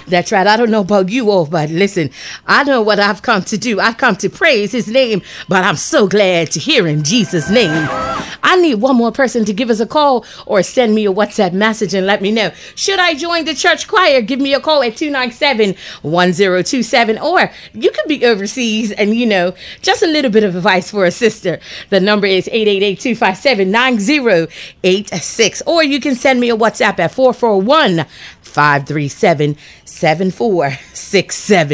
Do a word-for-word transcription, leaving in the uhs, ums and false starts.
That's right. I don't know about you all, but listen, I know what I've come to do. I've come to praise his name, but I'm so glad to hear in Jesus' name. I need one more person to give us a call or send me a WhatsApp message and let me know. Should I join the church choir? Give me a call at two nine seven, one zero two seven, or you could be overseas and, you know, just a little bit of advice for a sister. The number is eight eight eight, two five seven, nine zero eight six, or you can send me a WhatsApp at four four one, five three seven, seven four six seven.